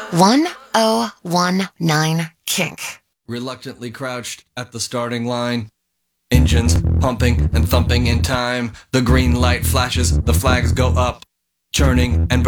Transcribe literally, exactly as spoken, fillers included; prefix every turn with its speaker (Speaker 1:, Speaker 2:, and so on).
Speaker 1: one oh one nine Kink.
Speaker 2: Reluctantly crouched at the starting line. Engines pumping and thumping in time. The green light flashes, the flags go up. Churning and burning.